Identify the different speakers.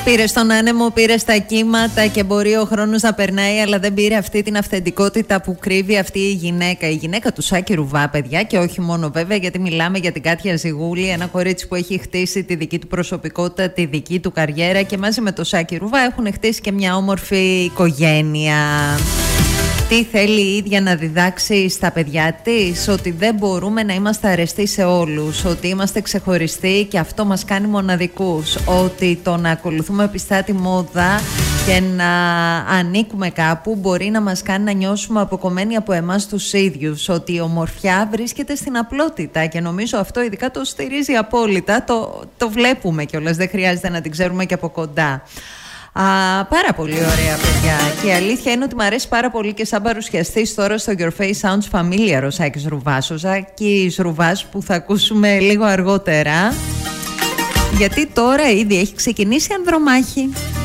Speaker 1: Πήρε στον άνεμο, πήρε στα κύματα και μπορεί ο χρόνος να περνάει, αλλά δεν πήρε αυτή την αυθεντικότητα που κρύβει αυτή η γυναίκα. Η γυναίκα του Σάκη Ρουβά, παιδιά, και όχι μόνο βέβαια, γιατί μιλάμε για την Κάτια Ζιγούλη, ένα κορίτσι που έχει χτίσει τη δική του προσωπικότητα, τη δική του καριέρα και μαζί με τον Σάκη Ρουβά έχουν χτίσει και μια όμορφη οικογένεια. Τι θέλει η ίδια να διδάξει στα παιδιά της? Ότι δεν μπορούμε να είμαστε αρεστοί σε όλους, ότι είμαστε ξεχωριστοί και αυτό μας κάνει μοναδικούς, ότι το να ακολουθούμε πιστά τη μόδα και να ανήκουμε κάπου μπορεί να μας κάνει να νιώσουμε αποκομμένοι από εμάς τους ίδιους, ότι η ομορφιά βρίσκεται στην απλότητα και νομίζω αυτό ειδικά το στηρίζει απόλυτα, το βλέπουμε κιόλας, δεν χρειάζεται να την ξέρουμε και από κοντά. Πάρα πολύ ωραία, παιδιά. Και η αλήθεια είναι ότι μου αρέσει πάρα πολύ και σαν παρουσιαστής τώρα στο Your Face Sounds Familiar ο Σάκης Ρουβάς, ο Σάκης Ρουβάς που θα ακούσουμε λίγο αργότερα, γιατί τώρα ήδη έχει ξεκινήσει ανδρομάχη.